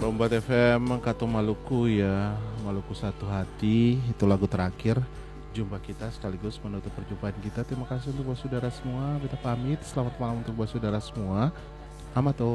Rombat FM Katu Maluku ya, Maluku Satu Hati, itu lagu terakhir jumpa kita sekaligus menutup perjumpaan kita. Terima kasih untuk saudara semua. Kita pamit. Selamat malam untuk saudara semua. Hamato.